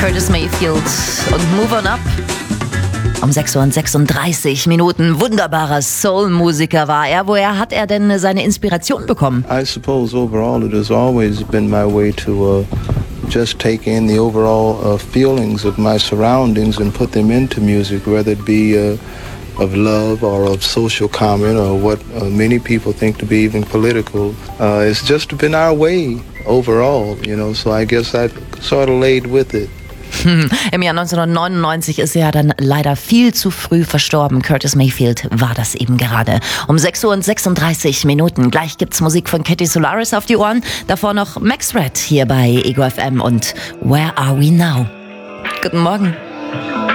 Curtis Mayfield und Move On Up. Um 6:36 Minuten. Wunderbarer Soul-Musiker war er. Woher hat er denn seine Inspiration bekommen? I suppose overall it has always been my way to just take in the overall feelings of my surroundings and put them into music, whether it be of love or of social comment or what many people think to be even political. It's just been our way overall, so I guess I sort of laid with it. Im Jahr 1999 ist er dann leider viel zu früh verstorben. Curtis Mayfield war das eben gerade. Um 6:36 Minuten. Gleich gibt's Musik von Katy Solaris auf die Ohren. Davor noch Max Red hier bei Ego FM und Where Are We Now? Guten Morgen.